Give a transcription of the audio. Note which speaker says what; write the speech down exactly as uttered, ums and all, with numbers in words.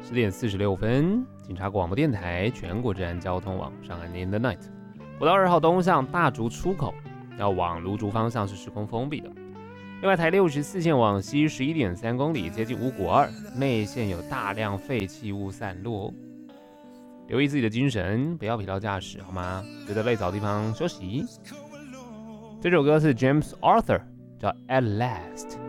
Speaker 1: 十点四十六分，警察广播电台全国治安交通网上海 In the Night， 国道二号东向大竹出口要往芦竹方向是时空封闭的。另外，台六十四线往西十一点三公里，接近五股二内线有大量废弃物散落。留意自己的精神，不要疲劳驾驶，好吗？觉得累找地方休息。这首歌是 James Arthur， 叫 At Last。